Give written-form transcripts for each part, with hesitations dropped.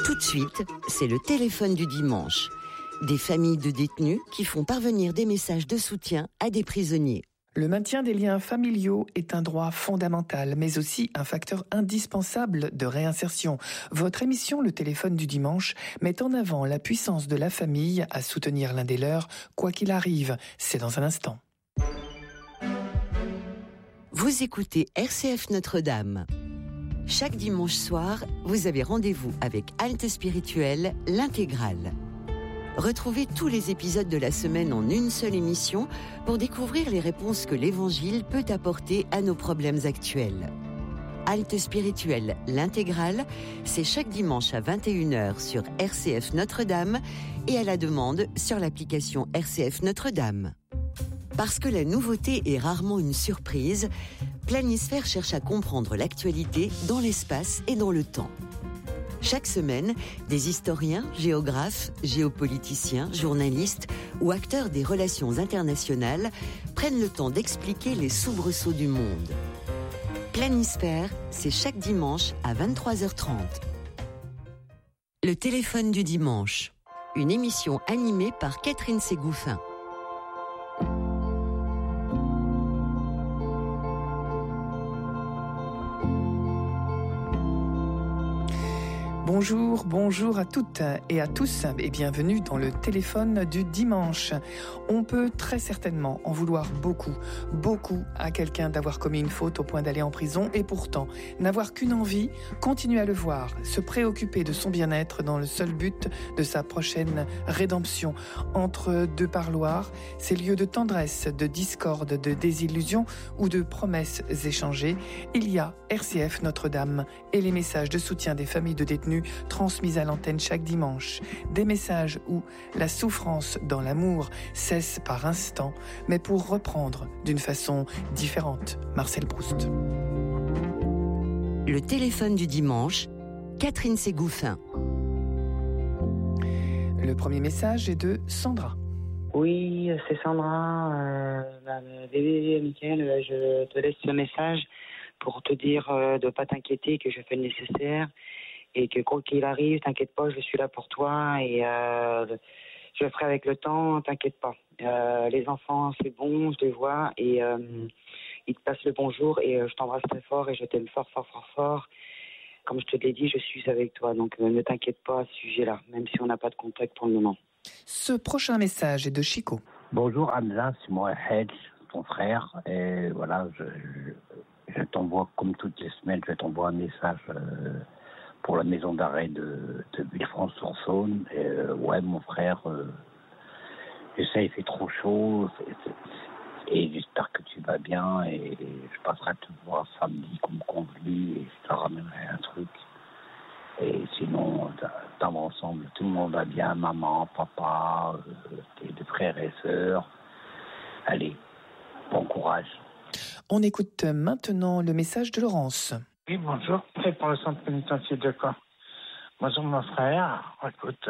Tout de suite, c'est le téléphone du dimanche. Des familles de détenus qui font parvenir des messages de soutien à des prisonniers. Le maintien des liens familiaux est un droit fondamental, mais aussi un facteur indispensable de réinsertion. Votre émission Le téléphone du dimanche met en avant la puissance de la famille à soutenir l'un des leurs, quoi qu'il arrive. C'est dans un instant. Vous écoutez RCF Notre-Dame. Chaque dimanche soir, vous avez rendez-vous avec Halte Spirituelle, l'intégrale. Retrouvez tous les épisodes de la semaine en une seule émission pour découvrir les réponses que l'Évangile peut apporter à nos problèmes actuels. Halte Spirituelle, l'intégrale, c'est chaque dimanche à 21h sur RCF Notre-Dame et à la demande sur l'application RCF Notre-Dame. Parce que la nouveauté est rarement une surprise, Planisphère cherche à comprendre l'actualité dans l'espace et dans le temps. Chaque semaine, des historiens, géographes, géopoliticiens, journalistes ou acteurs des relations internationales prennent le temps d'expliquer les soubresauts du monde. Planisphère, c'est chaque dimanche à 23h30. Le téléphone du dimanche, une émission animée par Catherine Ségouffin. Bonjour à toutes et à tous et bienvenue dans le téléphone du dimanche. On peut très certainement en vouloir beaucoup à quelqu'un d'avoir commis une faute au point d'aller en prison et pourtant n'avoir qu'une envie, continuer à le voir, se préoccuper de son bien-être dans le seul but de sa prochaine rédemption. Entre deux parloirs, ces lieux de tendresse, de discorde, de désillusion ou de promesses échangées, il y a RCF Notre-Dame et les messages de soutien des familles de détenus transmise à l'antenne chaque dimanche. Des messages où la souffrance dans l'amour cesse par instant, mais pour reprendre d'une façon différente. Marcel Proust. Le téléphone du dimanche, Catherine Ségouffin. Le premier message est de Sandra. Oui, c'est Sandra. Bébé Mickaël, je te laisse ce message pour te dire de ne pas t'inquiéter, que je fais le nécessaire. Et que quoi qu'il arrive, t'inquiète pas, je suis là pour toi et je le ferai avec le temps, t'inquiète pas. Les enfants, c'est bon, je les vois et ils te passent le bonjour et je t'embrasse très fort et je t'aime fort. Comme je te l'ai dit, je suis avec toi, donc ne t'inquiète pas à ce sujet-là, même si on n'a pas de contact pour le moment. Ce prochain message est de Chico. Bonjour Hamza, c'est moi Hedge, ton frère, et voilà, je t'envoie comme toutes les semaines, je t'envoie un message pour la maison d'arrêt de Villefranche-sur-Saône. Ouais, mon frère, je sais, il fait trop chaud, et j'espère que tu vas bien, et je passerai te voir samedi comme convenu, et je te ramènerai un truc. Et sinon, dans l'ensemble, tout le monde va bien, maman, papa, tes deux frères et sœurs. Allez, bon courage. On écoute maintenant le message de Laurence. Oui, bonjour. C'est pour le centre pénitentiaire de Caen. Bonjour, mon frère. Écoute,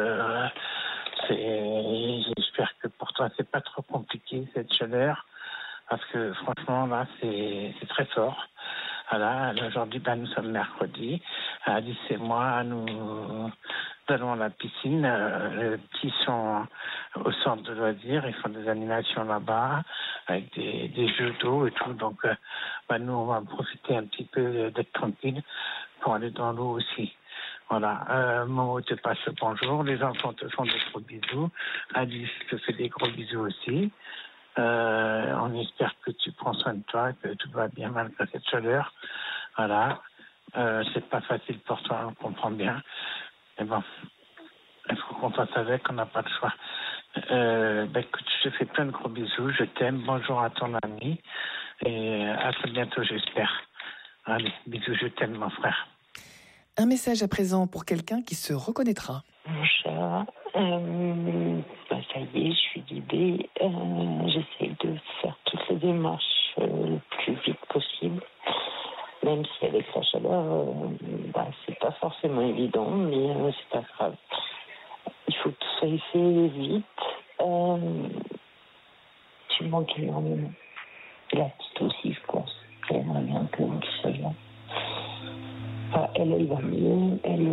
j'espère que pour toi, c'est pas trop compliqué, cette chaleur. Parce que, franchement, là, c'est très fort. Voilà, aujourd'hui, nous sommes mercredi. Alice et moi, nous allons à la piscine. Les petits sont au centre de loisirs. Ils font des animations là-bas avec des jeux d'eau et tout. Donc, nous, on va profiter un petit peu d'être tranquille pour aller dans l'eau aussi. Voilà. Momo te passe le bonjour. Les enfants te font des gros bisous. Alice te fait des gros bisous aussi. On espère que tu prends soin de toi, que tout va bien malgré cette chaleur. Voilà. C'est pas facile pour toi, on comprend bien. Mais bon, il faut qu'on fasse avec, on n'a pas de choix. Écoute, je te fais plein de gros bisous, je t'aime, bonjour à ton ami, et à très bientôt, j'espère. Allez, bisous, je t'aime, mon frère. Un message à présent pour quelqu'un qui se reconnaîtra. Mon chat, ça y est, je suis guidée. J'essaie de faire toutes les démarches le plus vite possible. Même si avec la chaleur, c'est pas forcément évident, mais c'est pas grave. Il faut que tout soit fait vite. Tu me manques énormément. La petite aussi, je pense. J'aimerais bien que tu sois là. Elle va mieux. Elle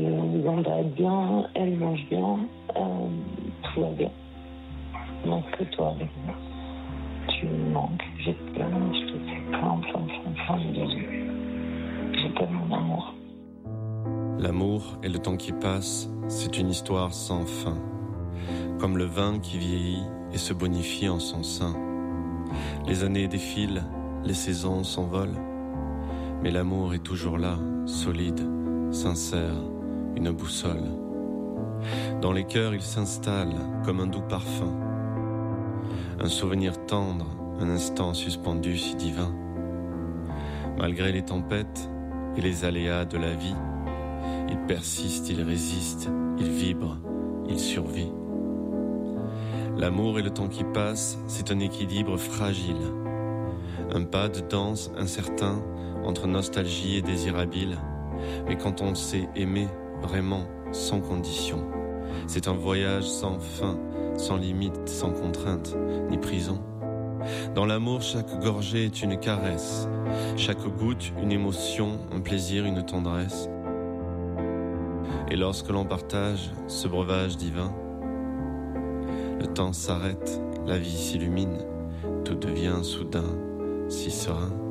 demande à être bien, elle mange bien, tout va bien. Donc que toi avec moi. Tu me manques, j'ai plein, je te fais plein de bisous. J'ai tellement d'amour. L'amour et le temps qui passe, c'est une histoire sans fin. Comme le vin qui vieillit et se bonifie en son sein. Les années défilent, les saisons s'envolent. Mais l'amour est toujours là, solide, sincère, une boussole. Dans les cœurs, il s'installe comme un doux parfum. Un souvenir tendre, un instant suspendu si divin. Malgré les tempêtes et les aléas de la vie, il persiste, il résiste, il vibre, il survit. L'amour et le temps qui passe, c'est un équilibre fragile. Un pas de danse incertain entre nostalgie et désir habile. Mais quand on sait aimer vraiment, sans condition, c'est un voyage sans fin, sans limite, sans contrainte, ni prison. Dans l'amour, chaque gorgée est une caresse, chaque goutte une émotion, un plaisir, une tendresse. Et lorsque l'on partage ce breuvage divin, le temps s'arrête, la vie s'illumine, tout devient soudain si serein.